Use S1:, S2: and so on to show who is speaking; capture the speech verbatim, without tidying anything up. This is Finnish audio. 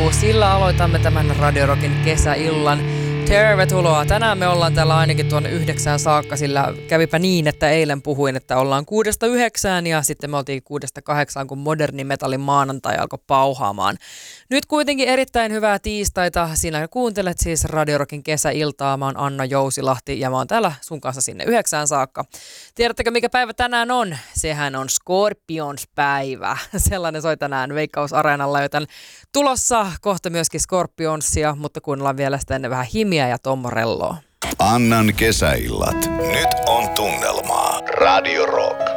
S1: kuuluu. Sillä aloitamme tämän Radio Rockin kesäillan. Tervetuloa. Tänään me ollaan täällä ainakin tuonne yhdeksään saakka, sillä kävipä niin, että eilen puhuin, että ollaan kuudesta yhdeksään ja sitten me oltiin kuudesta kahdeksaan, kun moderni metallin maanantai alkoi pauhaamaan. Nyt kuitenkin erittäin hyvää tiistaita. Sinä kuuntelet siis Radio Rockin kesäiltaa. Mä oon Anna Jousilahti ja mä oon täällä sun kanssa sinne yhdeksään saakka. Tiedättekö mikä päivä tänään on? Sehän on Scorpions-päivä. Sellainen soi tänään Veikkaus Areenalla, joten tulossa kohta myöskin Scorpionsia, mutta kuunnellaan vielä sitä ennen vähän Himiä ja Tom Morelloa.
S2: Annan kesäillat. Nyt on tunnelmaa. Radio Rock.